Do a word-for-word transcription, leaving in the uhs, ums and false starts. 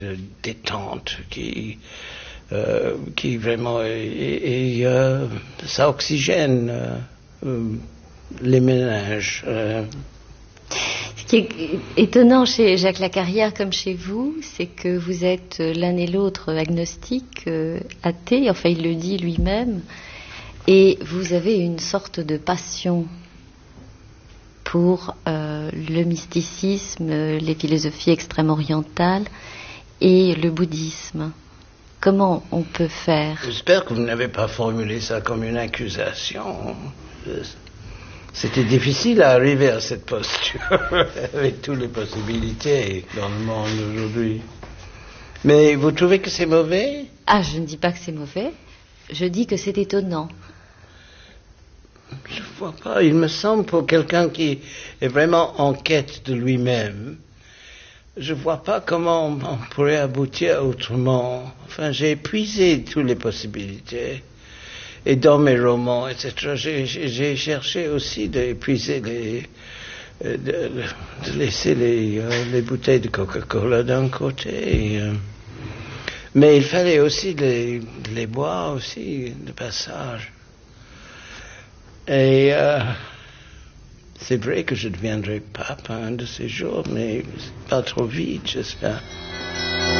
de détente qui, euh, qui vraiment et, et euh, ça oxygène euh, les méninges. Euh. Ce qui est étonnant chez Jacques Lacarrière comme chez vous, c'est que vous êtes l'un et l'autre agnostiques, euh, athées, enfin il le dit lui-même, et vous avez une sorte de passion pour euh, le mysticisme, les philosophies extrême-orientales et le bouddhisme. Comment on peut faire? J'espère que vous n'avez pas formulé ça comme une accusation. C'était difficile à arriver à cette posture avec toutes les possibilités dans le monde aujourd'hui. Mais vous trouvez que c'est mauvais? Ah, je ne dis pas que c'est mauvais. Je dis que c'est étonnant. Je ne vois pas. Il me semble pour quelqu'un qui est vraiment en quête de lui-même, je ne vois pas comment on pourrait aboutir autrement. Enfin, j'ai épuisé toutes les possibilités. Et dans mes romans, et cetera, j'ai, j'ai cherché aussi d'épuiser les... De, de laisser les, euh, les bouteilles de Coca-Cola d'un côté. Euh, mais il fallait aussi les, les boire aussi, de passage. Et euh, c'est vrai que je deviendrai pape un de ces jours, mais pas trop vite, j'espère.